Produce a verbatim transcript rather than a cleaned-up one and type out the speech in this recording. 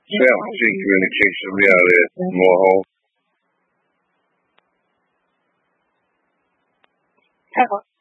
Sam, G Communication, we out there. More home.